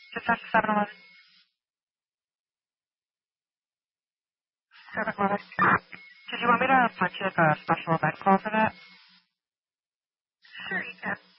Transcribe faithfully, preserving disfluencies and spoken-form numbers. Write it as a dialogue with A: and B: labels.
A: Just ask seven eleven. seven eleven. Did you want me to punch you like a special event call for that? Sure, you can.